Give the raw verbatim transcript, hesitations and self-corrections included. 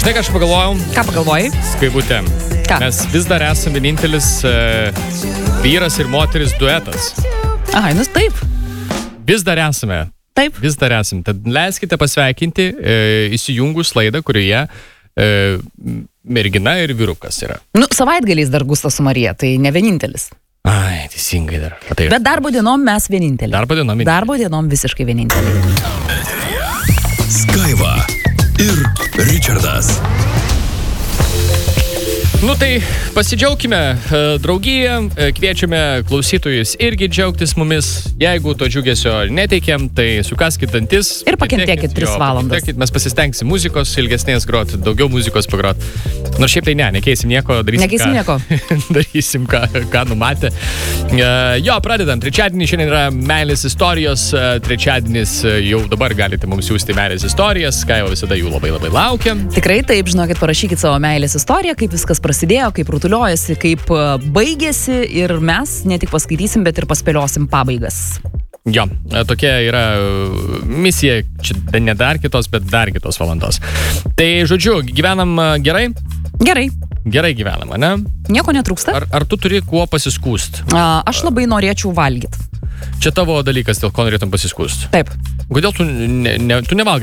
Žinai, ką aš pagalvojau? Ką pagalvojai? Skaibutė. Ką? Mes vis dar esame vienintelis uh, vyras ir moteris duetas. Aha, nu taip. Vis dar esame. Taip. Vis dar esame. Tad leiskite pasveikinti uh, įsijungus laidą, kurioje uh, mergina ir vyrukas yra. Nu, savaitgaliais dar Gustas su Marija, tai ne vienintelis. Ai, teisingai dar. Tai... Bet darbo dienom mes vieninteliai. Darbo dienom vieninteliai. Darbo dienom visiškai vieninteliai. Skaiva ir Richardas. Nu tai pasidžiaukime draugiją, kviečiame klausytojus irgi džiaugtis mumis. Jeigu to džiugesio neteikiam, tai sukaskit dantis. Ir pakentėkit tris valandas. Pakentėkit, mes pasistengsim muzikos ilgesnės grot, daugiau muzikos pagrot. Nors šiaip tai ne, nekeisim nieko, darysim, nekeisim ką, nieko. darysim ką, ką numatę. Jo, pradedam. Trečiadienį šiandien yra meilės istorijos. Trečiadienis jau dabar galite mums siųsti meilės istorijas, ką jau visada jų labai labai laukiam. Tikrai taip, žinokit, parašykit savo meilės istoriją, kaip viskas prasidėjo, kaip rutuliojasi, kaip baigėsi ir mes ne tik paskaitysim, bet ir paspėliosim pabaigas. Jo, tokia yra misija, čia ne dar kitos, bet dar kitos valandos. Tai, žodžiu, gyvenam gerai? Gerai. Gerai gyvenam, ne? Nieko netrūksta? Ar, ar tu turi kuo pasiskūst? A, aš labai norėčiau valgyti. Čia tavo dalykas, dėl ko norėtum pasiskūst? Taip. Kodėl tu, ne, ne, tu nevalgai